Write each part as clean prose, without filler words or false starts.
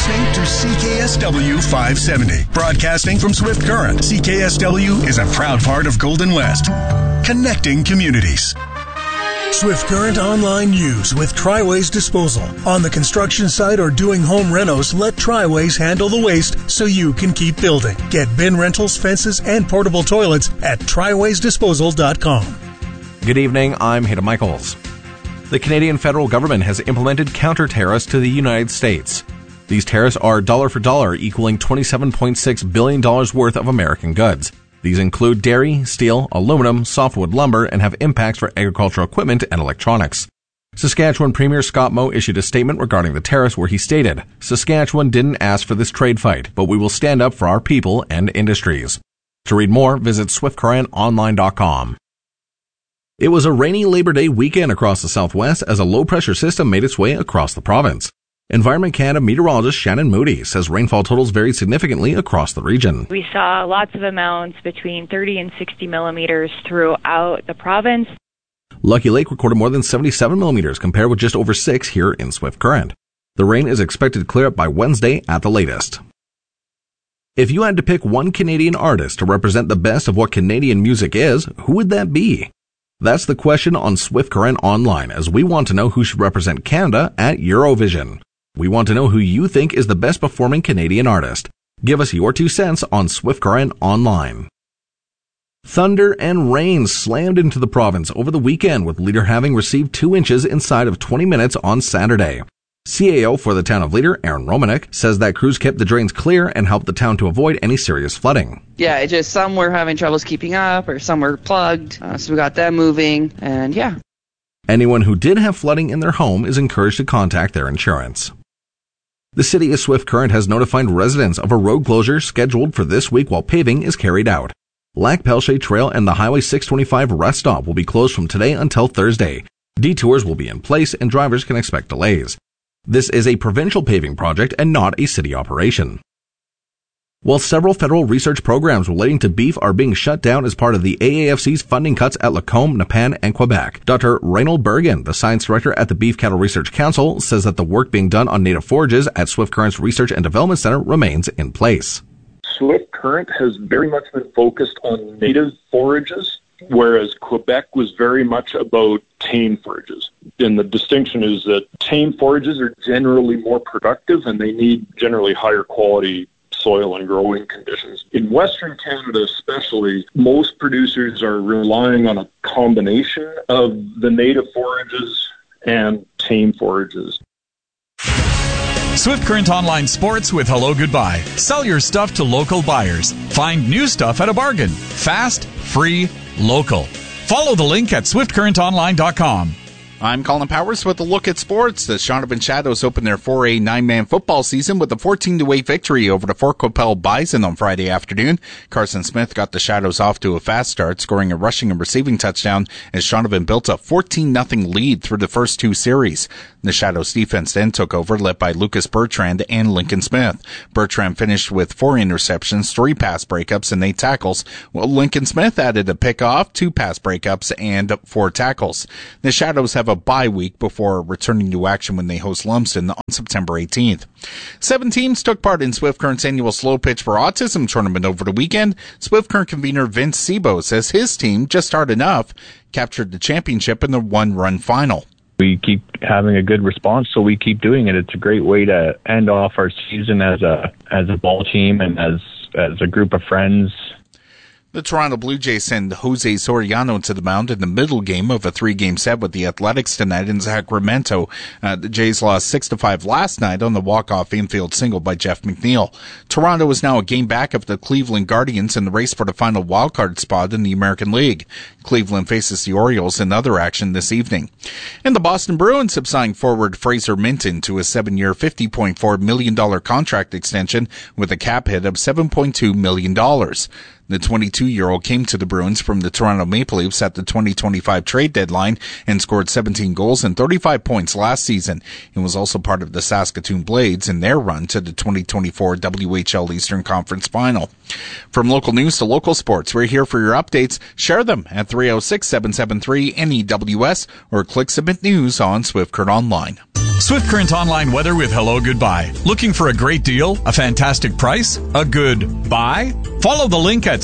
listening to CKSW 570. Broadcasting from Swift Current, CKSW is a proud part of Golden West, connecting communities. Swift Current Online News with Triways Disposal. On the construction site or doing home renos, let Triways handle the waste so you can keep building. Get bin rentals, fences, and portable toilets at triwaysdisposal.com. Good evening, I'm Hayden Michaels. The Canadian federal government has implemented counter-tariffs to the United States. These tariffs are dollar for dollar, equaling $27.6 billion worth of American goods. These include dairy, steel, aluminum, softwood lumber, and have impacts for agricultural equipment and electronics. Saskatchewan Premier Scott Moe issued a statement regarding the tariffs where he stated, "Saskatchewan didn't ask for this trade fight, but we will stand up for our people and industries." To read more, visit swiftcurrentonline.com. It was a rainy Labor Day weekend across the southwest as a low-pressure system made its way across the province. Environment Canada meteorologist Shannon Moody says rainfall totals varied significantly across the region. We saw lots of amounts between 30 and 60 millimeters throughout the province. Lucky Lake recorded more than 77 millimeters compared with just over 6 here in Swift Current. The rain is expected to clear up by Wednesday at the latest. If you had to pick one Canadian artist to represent the best of what Canadian music is, who would that be? That's the question on Swift Current Online, as we want to know who should represent Canada at Eurovision. We want to know who you think is the best performing Canadian artist. Give us your 2 cents on Swift Current Online. Thunder and rain slammed into the province over the weekend, with Leader having received 2 inches inside of 20 minutes on Saturday. CAO for the town of Leader, Aaron Romanek, says that crews kept the drains clear and helped the town to avoid any serious flooding. Yeah, it just some were having troubles keeping up or some were plugged, so we got them moving, and yeah. Anyone who did have flooding in their home is encouraged to contact their insurance. The city of Swift Current has notified residents of a road closure scheduled for this week while paving is carried out. Lac Pelche Trail and the Highway 625 rest stop will be closed from today until Thursday. Detours will be in place and drivers can expect delays. This is a provincial paving project and not a city operation. While several federal research programs relating to beef are being shut down as part of the AAFC's funding cuts at Lacombe, Nepan, and Quebec, Dr. Reynold Bergen, the science director at the Beef Cattle Research Council, says that the work being done on native forages at Swift Current's Research and Development Center remains in place. Swift Current has very much been focused on native forages, whereas Quebec was very much about tame forages. And the distinction is that tame forages are generally more productive and they need generally higher quality soil and growing conditions. In Western Canada especially, most producers are relying on a combination of the native forages and tame forages. Swift Current Online Sports with Hello Goodbye. Sell your stuff to local buyers. Find new stuff at a bargain. Fast, free, local. Follow the link at swiftcurrentonline.com. I'm Colin Powers with a look at sports. The Shaunavon Shadows opened their 4A 9-man football season with a 14-8 victory over the Fort Qu'Appelle Bison on Friday afternoon. Carson Smith got the Shadows off to a fast start, scoring a rushing and receiving touchdown as Shaunavon built a 14-0 lead through the first 2 series. The Shadows defense then took over, led by Lucas Bertrand and Lincoln Smith. Bertrand finished with 4 interceptions, 3 pass breakups, and 8 tackles, while Lincoln Smith added a pickoff, 2 pass breakups, and 4 tackles. The Shadows have a bye week before returning to action when they host Lumsden on September 18th. 7 teams took part in Swift Current's annual Slow Pitch for Autism tournament over the weekend. Swift Current convener Vince Sebo says his team, Just Hard Enough, captured the championship in the 1-run final. We keep having a good response, so we keep doing it. It's a great way to end off our season as a ball team and as a group of friends. The Toronto Blue Jays send Jose Soriano to the mound in the middle game of a 3-game set with the Athletics tonight in Sacramento. The Jays lost 6-5 last night on the walk-off infield single by Jeff McNeil. Toronto is now a game back of the Cleveland Guardians in the race for the final wildcard spot in the American League. Cleveland faces the Orioles in other action this evening. And the Boston Bruins have signed forward Fraser Minton to a 7-year, $50.4 million contract extension with a cap hit of $7.2 million. The 22-year-old came to the Bruins from the Toronto Maple Leafs at the 2025 trade deadline and scored 17 goals and 35 points last season. He was also part of the Saskatoon Blades in their run to the 2024 WHL Eastern Conference Final. From local news to local sports, we're here for your updates. Share them at 306-773-NEWS or click Submit News on Swift Current Online. Swift Current Online weather with Hello Goodbye. Looking for a great deal? A fantastic price? A good buy? Follow the link at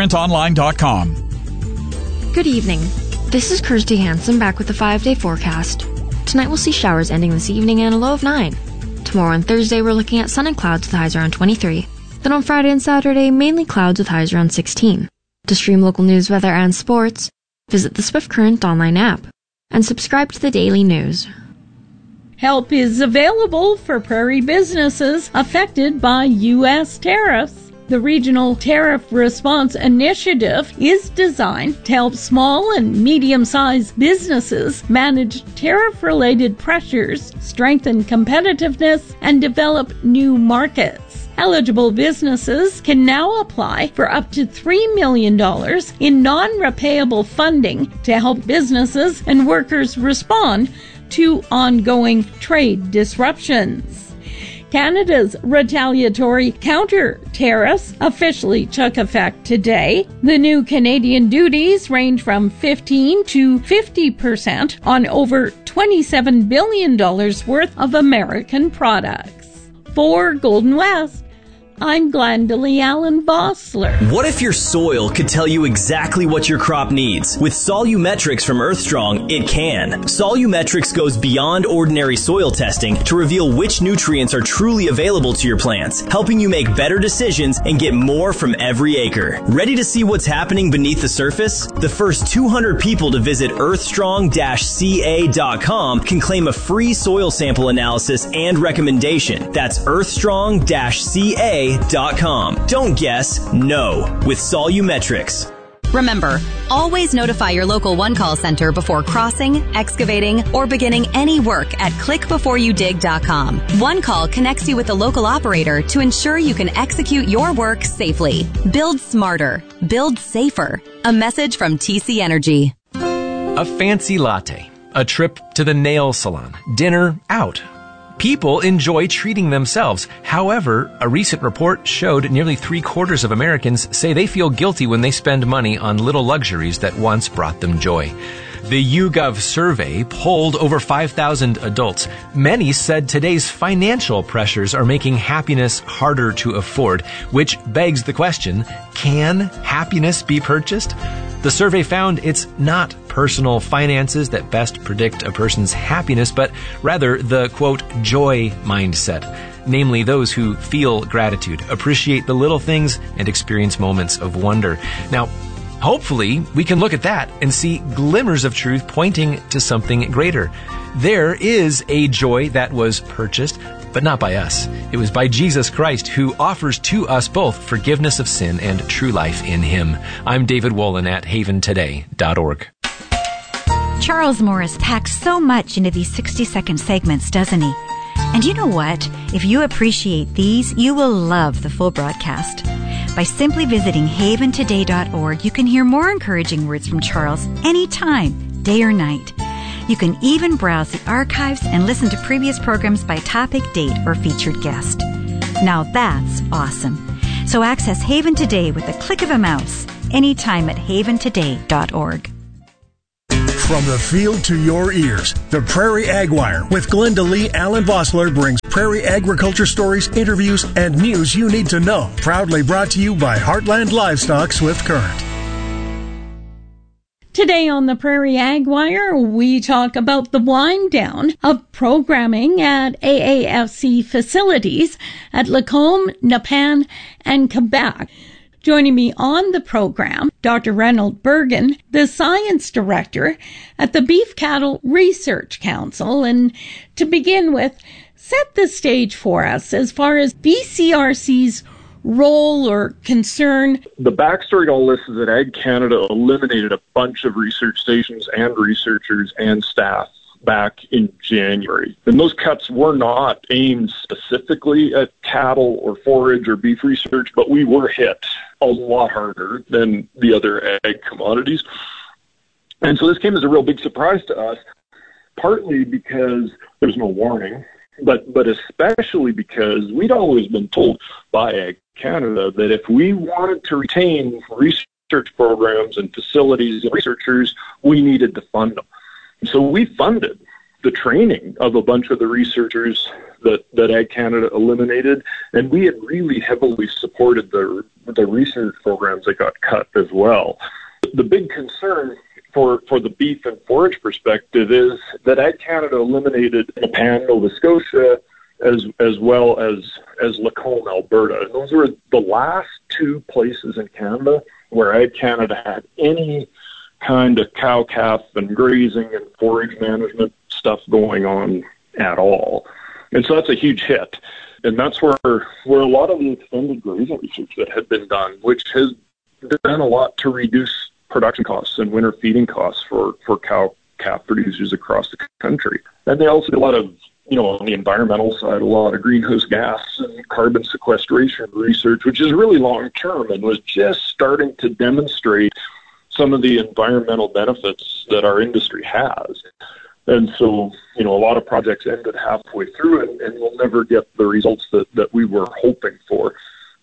swiftcurrentonline.com. Good evening. This is Kirsty Hansen back with the 5-day forecast. Tonight we'll see showers ending this evening and a low of 9. Tomorrow and Thursday we're looking at sun and clouds with highs around 23. Then on Friday and Saturday, mainly clouds with highs around 16. To stream local news, weather, and sports, visit the Swift Current online app and subscribe to the daily news. Help is available for prairie businesses affected by U.S. tariffs. The Regional Tariff Response Initiative is designed to help small and medium-sized businesses manage tariff-related pressures, strengthen competitiveness, and develop new markets. Eligible businesses can now apply for up to $3 million in non-repayable funding to help businesses and workers respond to ongoing trade disruptions. Canada's retaliatory counter-tariffs officially took effect today. The new Canadian duties range from 15 to 50% on over $27 billion worth of American products. For Golden West, I'm Glendalee Allen Vossler. What if your soil could tell you exactly what your crop needs? With Solumetrics from Earthstrong, it can. Solumetrics goes beyond ordinary soil testing to reveal which nutrients are truly available to your plants, helping you make better decisions and get more from every acre. Ready to see what's happening beneath the surface? The first 200 people to visit earthstrong-ca.com can claim a free soil sample analysis and recommendation. That's earthstrong-ca.com. Don't guess, know with Solumetrics. Remember, always notify your local One Call Center before crossing, excavating, or beginning any work at clickbeforeyoudig.com. One Call connects you with the local operator to ensure you can execute your work safely. Build smarter. Build safer. A message from TC Energy. A fancy latte, a trip to the nail salon, dinner out. People enjoy treating themselves. However, a recent report showed nearly 3/4 of Americans say they feel guilty when they spend money on little luxuries that once brought them joy. The YouGov survey polled over 5,000 adults. Many said today's financial pressures are making happiness harder to afford, which begs the question, can happiness be purchased? The survey found it's not personal finances that best predict a person's happiness, but rather the, quote, joy mindset. Namely, those who feel gratitude, appreciate the little things, and experience moments of wonder. Now, hopefully, we can look at that and see glimmers of truth pointing to something greater. There is a joy that was purchased, but not by us. It was by Jesus Christ, who offers to us both forgiveness of sin and true life in Him. I'm David Wolin at haventoday.org. Charles Morris packs so much into these 60-second segments, doesn't he? And you know what? If you appreciate these, you will love the full broadcast. By simply visiting haventoday.org, you can hear more encouraging words from Charles anytime, day or night. You can even browse the archives and listen to previous programs by topic, date, or featured guest. Now that's awesome. So access Haven Today with the click of a mouse anytime at haventoday.org. From the field to your ears, the Prairie Ag Wire with Glendalee Allen Vossler brings prairie agriculture stories, interviews, and news you need to know. Proudly brought to you by Heartland Livestock Swift Current. Today on the Prairie Ag Wire, we talk about the wind down of programming at AAFC facilities at Lacombe, Nepean, and Quebec. Joining me on the program, Dr. Reynold Bergen, the Science Director at the Beef Cattle Research Council. And to begin with, set the stage for us as far as BCRC's role or concern. The backstory to all this is that Ag Canada eliminated a bunch of research stations and researchers and staff back in January. And those cuts were not aimed specifically at cattle or forage or beef research, but we were hit a lot harder than the other ag commodities. And so this came as a real big surprise to us, partly because there's no warning, but especially because we'd always been told by Ag Canada that if we wanted to retain research programs and facilities and researchers, we needed to fund them. So we funded the training of a bunch of the researchers that Ag Canada eliminated, and we had really heavily supported the research programs that got cut as well. The big concern for the beef and forage perspective is that Ag Canada eliminated Nepan, Nova Scotia, as well as Lacombe, Alberta. And those were the last two places in Canada where Ag Canada had any kind of cow-calf and grazing and forage management stuff going on at all. And so that's a huge hit. And that's where a lot of the extended grazing research that had been done, which has done a lot to reduce production costs and winter feeding costs for cow-calf producers across the country. And they also did a lot of, on the environmental side, a lot of greenhouse gas and carbon sequestration research, which is really long-term and was just starting to demonstrate some of the environmental benefits that our industry has. And so, a lot of projects ended halfway through and we'll never get the results that we were hoping for.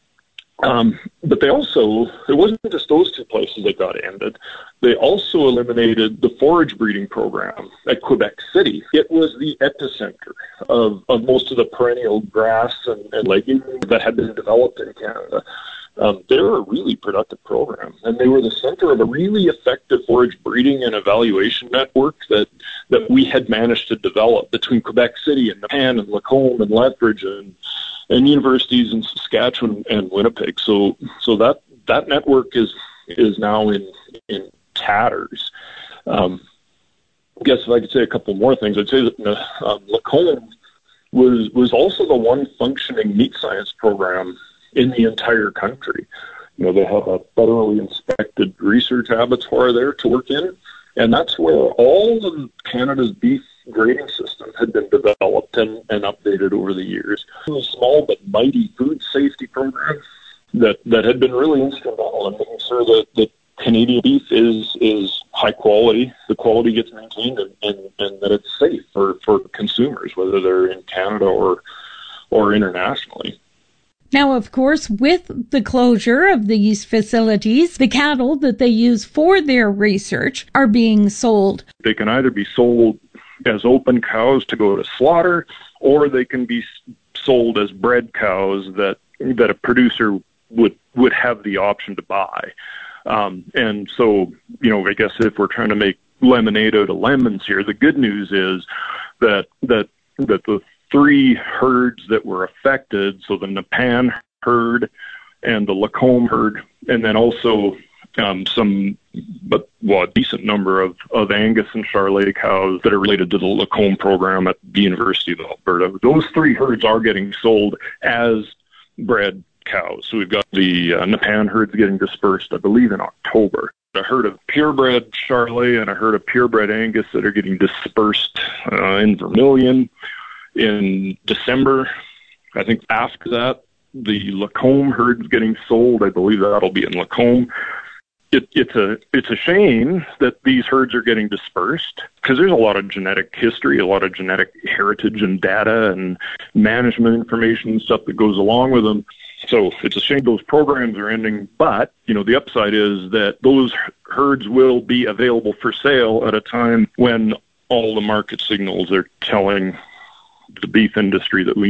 But they also, it wasn't just those two places that got ended. They also eliminated the forage breeding program at Quebec City. It was the epicenter of most of the perennial grass and legumes that had been developed in Canada. They were a really productive program, and they were the center of a really effective forage breeding and evaluation network that we had managed to develop between Quebec City and Nepan and Lacombe and Lethbridge and universities in Saskatchewan and Winnipeg. So that network is now in tatters. I guess if I could say a couple more things, I'd say that Lacombe was also the one functioning meat science program in the entire country. They have a federally inspected research abattoir there to work in, and that's where all of Canada's beef grading system had been developed and updated over the years. It was a small but mighty food safety program that had been really instrumental in making sure that Canadian beef is high quality, the quality gets maintained, and that it's safe for consumers, whether they're in Canada or internationally. Now, of course, with the closure of these facilities, the cattle that they use for their research are being sold. They can either be sold as open cows to go to slaughter, or they can be sold as bred cows that a producer would have the option to buy. And so, I guess if we're trying to make lemonade out of lemons here, the good news is that the three herds that were affected, so the Nepan herd and the Lacombe herd, and then also a decent number of Angus and Charolais cows that are related to the Lacombe program at the University of Alberta. Those three herds are getting sold as bred cows. So we've got the Nepan herds getting dispersed, I believe, in October. A herd of purebred Charolais and a herd of purebred Angus that are getting dispersed in Vermilion in December. I think after that, the Lacombe herd is getting sold. I believe that'll be in Lacombe. It's a shame that these herds are getting dispersed because there's a lot of genetic history, a lot of genetic heritage and data and management information and stuff that goes along with them. So it's a shame those programs are ending, but, the upside is that those herds will be available for sale at a time when all the market signals are telling the beef industry that we